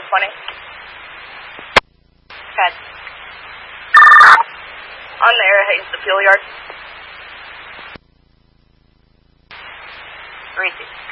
20. Ted. On the air, Haynes, the fuel yard. 3-2.